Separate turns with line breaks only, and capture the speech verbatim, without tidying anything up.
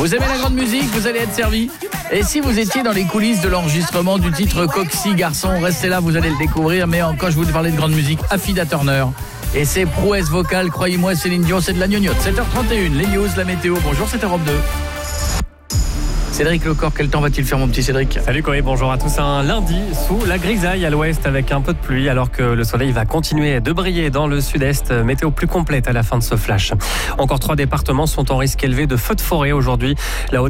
Vous aimez la grande musique, vous allez être servi. Et si vous étiez dans les coulisses de l'enregistrement du titre Coxy Garçon, restez là, vous allez le découvrir. Mais quand je vous parlais de grande musique, Affida Turner. Et ses prouesses vocales, croyez-moi, Céline Dion, c'est de la gnognotte. sept heures trente et une, les news, la météo. Bonjour, c'est Europe deux. Cédric Lecor, quel temps va-t-il faire, mon petit Cédric ?
Salut Corey, bonjour à tous. Un lundi sous la grisaille à l'ouest avec un peu de pluie, alors que le soleil va continuer de briller dans le sud-est. Météo plus complète à la fin de ce flash. Encore trois départements sont en risque élevé de feux de forêt aujourd'hui. La